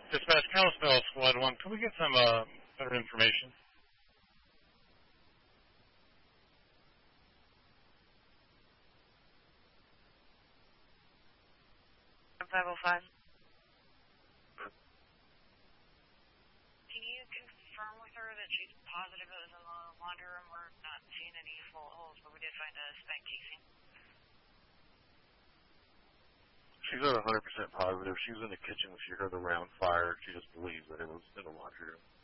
Dispatch Kalispell Squad 1, can we get some better information? 505. Can you confirm with her that she's positive it was in the laundry room? We're not seeing any bullet holes, but we did find a spent casing. She's not 100% positive. She was in the kitchen when she heard the round fire. She just believes that it was in the laundry room.